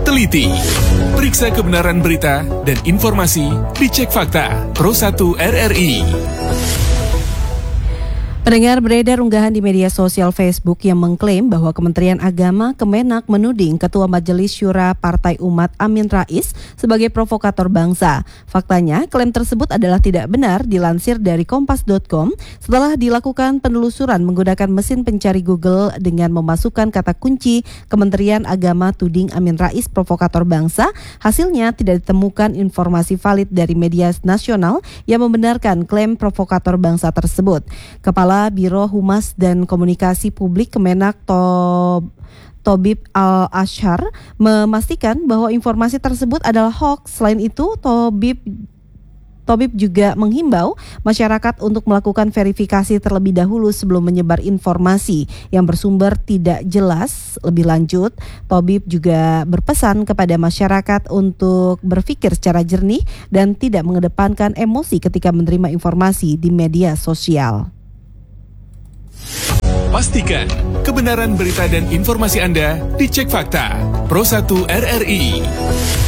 teliti. Periksa kebenaran berita dan informasi di Cek Fakta Pro 1 RRI. Pendengar, beredar unggahan di media sosial Facebook yang mengklaim bahwa Kementerian Agama Kemenak menuding Ketua Majelis Syura Partai Umat Amin Rais sebagai provokator bangsa. Faktanya, klaim tersebut adalah tidak benar dilansir dari kompas.com setelah dilakukan penelusuran menggunakan mesin pencari Google dengan memasukkan kata kunci Kementerian Agama tuding Amin Rais provokator bangsa. Hasilnya tidak ditemukan informasi valid dari media nasional yang membenarkan klaim provokator bangsa tersebut. Kepala Biro Humas dan Komunikasi Publik Kemenak Tobib Al-Ashar memastikan bahwa informasi tersebut adalah hoax. Selain itu, Tobib juga menghimbau masyarakat untuk melakukan verifikasi terlebih dahulu sebelum menyebar informasi yang bersumber tidak jelas. Lebih lanjut, Tobib juga berpesan kepada masyarakat untuk berpikir secara jernih dan tidak mengedepankan emosi ketika menerima informasi di media sosial. Pastikan kebenaran berita dan informasi Anda di Cek Fakta Pro 1 RRI.